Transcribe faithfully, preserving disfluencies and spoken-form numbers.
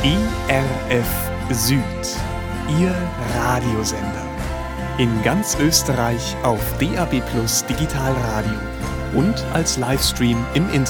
I R F Süd, Ihr Radiosender. In ganz Österreich auf D A B Plus Digitalradio und als Livestream im Internet.